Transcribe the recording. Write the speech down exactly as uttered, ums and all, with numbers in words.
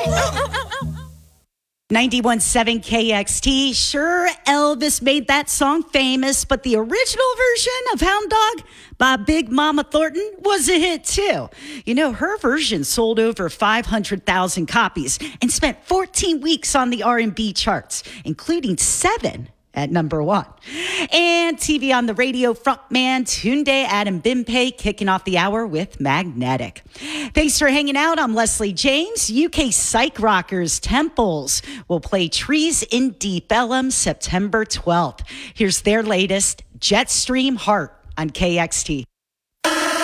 ninety-one point seven K X T. Sure, Elvis made that song famous, but the original version of Hound Dog by Big Mama Thornton was a hit too. You know, her version sold over five hundred thousand copies and spent fourteen weeks on the R and B charts, including seven at number one. And T V on the Radio frontman Tunde Adebimpe kicking off the hour with Magnetic. Thanks for hanging out. I'm Leslie James. U K psych rockers Temples will play Trees in Deep Ellum September twelfth. Here's their latest, Jetstream Heart on K X T.